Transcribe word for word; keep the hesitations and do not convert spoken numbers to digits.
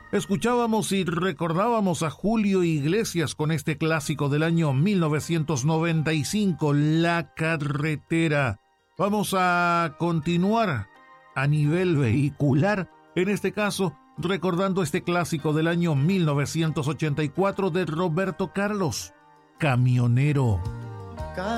Escuchábamos y recordábamos a Julio Iglesias con este clásico del año mil novecientos noventa y cinco, La Carretera. Vamos a continuar a nivel vehicular, en este caso recordando este clásico del año mil novecientos ochenta y cuatro de Roberto Carlos, Camionero.